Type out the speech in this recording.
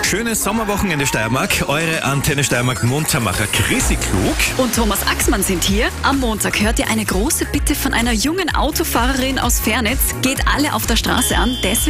Schönes Sommerwochenende Steiermark. Eure Antenne Steiermark Muntermacher Chrissy Klug und Thomas Axmann sind hier. Am Montag hört ihr eine große Bitte von einer jungen Autofahrerin aus Fernitz. Geht alle auf der Straße an. Deswegen